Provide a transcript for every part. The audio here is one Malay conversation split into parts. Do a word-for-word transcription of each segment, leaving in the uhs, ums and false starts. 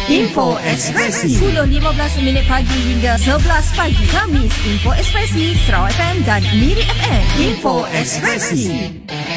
Info Ekspresi sepuluh lima belas minit pagi hingga sebelas pagi. Kamis, Info Ekspresi Sarawak F M dan Miri F M. Info Ekspresi.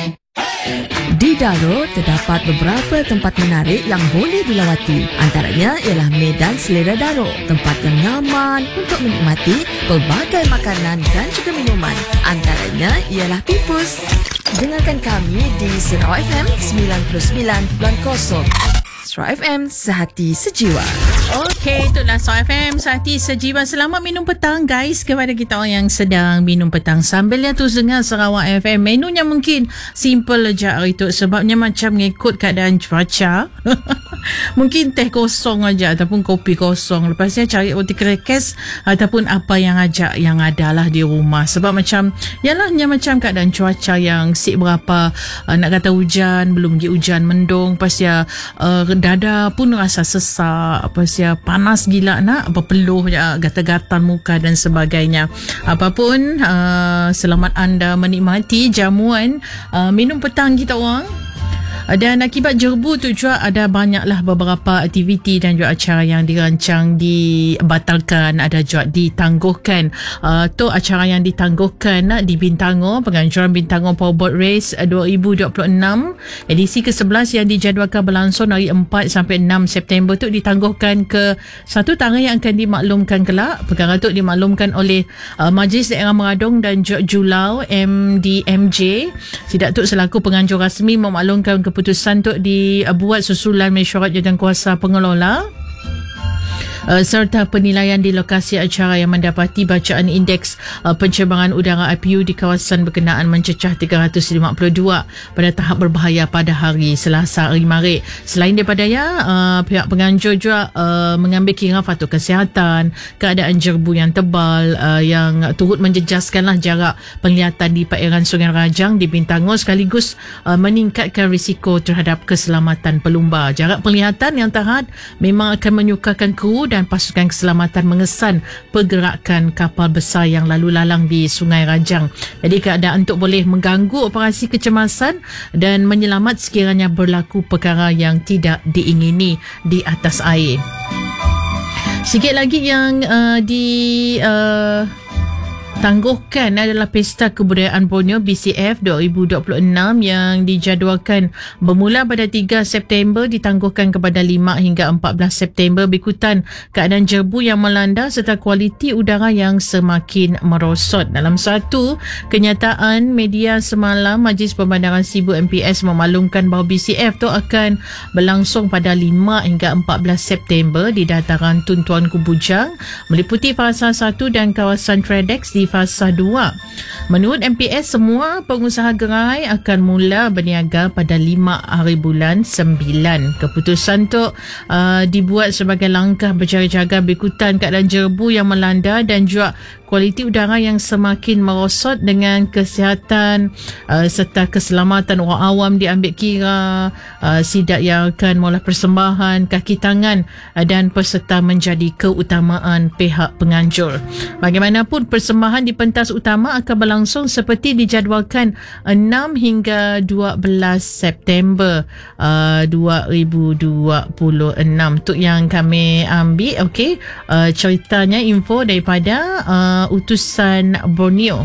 Di Daro terdapat beberapa tempat menarik yang boleh dilawati. Antaranya ialah Medan Selera Daro, tempat yang nyaman untuk menikmati pelbagai makanan dan juga minuman. Antaranya ialah Pipus. Dengarkan kami di Sarawak F M sembilan puluh sembilan kosong. Sarawak F M, sehati sejiwa. Okey, itulah Sarawak F M, sehati sejiwa. Selamat minum petang guys kepada kita orang yang sedang minum petang. Sambil tu dengar Sarawak F M. Menunya mungkin simple aja hari tu sebabnya macam ngikut keadaan cuaca. Mungkin teh kosong aja ataupun kopi kosong. Lepasnya cari roti kerekes ataupun apa yang aja yang adalah di rumah. Sebab macam yalahnya macam keadaan cuaca yang sik berapa uh, nak kata hujan, belum lagi hujan mendung. Pasal uh, dada pun rasa sesak, pasal panas gila nak berpeluh ya, gatal-gatal muka dan sebagainya. Apapun, uh, selamat anda menikmati jamuan uh, minum petang kita orang. Dan akibat jerbu tu juga ada banyaklah beberapa aktiviti dan juga acara yang dirancang dibatalkan, ada juga ditangguhkan. Uh, tu acara yang ditangguhkan uh, di Bintango, penganjuran Bintango Powerboat Race uh, dua ribu dua puluh enam edisi ke sebelas yang dijadualkan berlangsung dari empat sampai enam September tu ditangguhkan ke satu tarikh yang akan dimaklumkan kelak. Perkara tu dimaklumkan oleh uh, Majlis Daerah Meradong dan Julau M D M J. Sidak tu selaku penganjur rasmi memaklumkan ke keputusan untuk dibuat susulan mesyuarat jawatankuasa pengelola Uh, serta penilaian di lokasi acara yang mendapati bacaan indeks uh, pencemaran udara I P U di kawasan berkenaan mencecah tiga ratus lima puluh dua pada tahap berbahaya pada hari Selasa hari Maret. Selain daripada ya, uh, pihak penganjur juga uh, mengambil kira faktor kesihatan, keadaan jerbu yang tebal uh, yang turut menjejaskanlah jarak penglihatan di perairan Sungai Rajang di Bintango sekaligus uh, meningkatkan risiko terhadap keselamatan pelumba. Jarak penglihatan yang terhad memang akan menyukarkan kru dan dan pasukan keselamatan mengesan pergerakan kapal besar yang lalu lalang di Sungai Rajang. Jadi keadaan untuk boleh mengganggu operasi kecemasan dan menyelamat sekiranya berlaku perkara yang tidak diingini di atas air. Sikit lagi yang uh, di uh, tangguhkan adalah Pesta Kebudayaan Borneo B C F dua ribu dua puluh enam yang dijadualkan bermula pada tiga September ditangguhkan kepada lima hingga empat belas September berikutan keadaan jerbu yang melanda serta kualiti udara yang semakin merosot. Dalam satu kenyataan media semalam, Majlis Pembandaran Sibu M P S memaklumkan bahawa B C F tu akan berlangsung pada lima hingga empat belas September di dataran Tun Tuanku Bujang meliputi fasa satu dan kawasan Tradex di fasa dua. Menurut M P S, semua pengusaha gerai akan mula berniaga pada lima hari bulan sembilan. Keputusan tu uh, dibuat sebagai langkah berjaga-jaga berikutan keadaan jerbu yang melanda dan juga kualiti udara yang semakin merosot dengan kesihatan uh, serta keselamatan orang awam diambil kira. Uh, sidak yang akan mula persembahan kaki tangan uh, dan peserta menjadi keutamaan pihak penganjur. Bagaimanapun, persembahan di pentas utama akan berlangsung seperti dijadualkan enam hingga dua belas September uh, dua ribu dua puluh enam. Tu yang kami ambil. Okey, uh, ceritanya info daripada uh, utusan Borneo.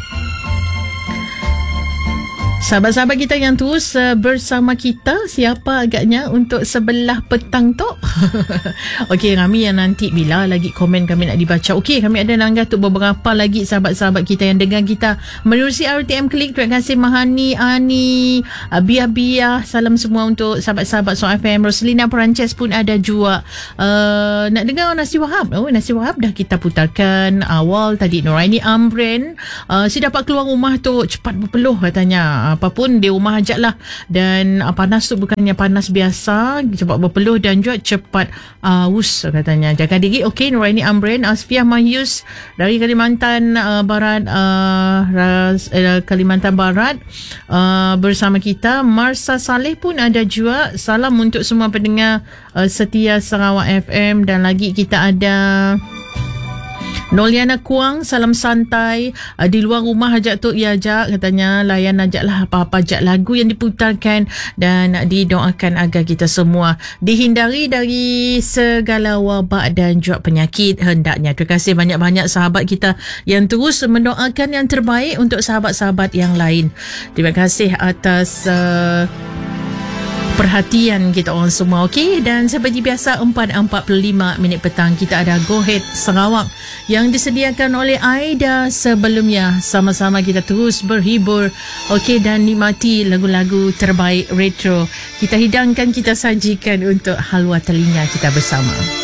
Sahabat-sahabat kita yang terus uh, bersama kita, siapa agaknya untuk sebelah petang tu? Okey, kami yang nanti bila lagi komen kami nak dibaca. Okey, kami ada langgar untuk beberapa lagi sahabat-sahabat kita yang dengar kita menerusi R T M Klik. Terima kasih Mahani, Ani, Bia Bia. Salam semua untuk sahabat-sahabat Sarawak F M. Roslina Perancis pun ada juga. Uh, nak dengar Nasi Wahab. Oh, Nasi Wahab dah kita putarkan awal tadi. Noraini Amren. Uh, si dapat keluar rumah tu cepat berpeluh katanya. Apapun di rumah ajak lah. Dan uh, panas tu bukannya panas biasa, cepat berpeluh dan juga cepat aus uh, katanya. Jaga diri. Okey, Nuraini Amren. Asfiah Mahyus dari Kalimantan uh, Barat, uh, ras, uh, Kalimantan Barat uh, bersama kita. Marsa Saleh pun ada juga. Salam untuk semua pendengar uh, setia Sarawak F M. Dan lagi kita ada Noliana Kuang, salam santai. Uh, di luar rumah ajak Tok Yajak, katanya layan ajaklah apa-apa ajak lagu yang diputarkan dan didoakan agar kita semua dihindari dari segala wabak dan juga penyakit hendaknya. Terima kasih banyak-banyak sahabat kita yang terus mendoakan yang terbaik untuk sahabat-sahabat yang lain. Terima kasih atas uh, perhatian kita orang semua. Okey, dan seperti biasa empat empat puluh lima minit petang kita ada Go Ahead Sarawak yang disediakan oleh Aida. Sebelumnya sama-sama kita terus berhibur, okey, dan nikmati lagu-lagu terbaik retro kita hidangkan, kita sajikan untuk halwa telinga kita bersama.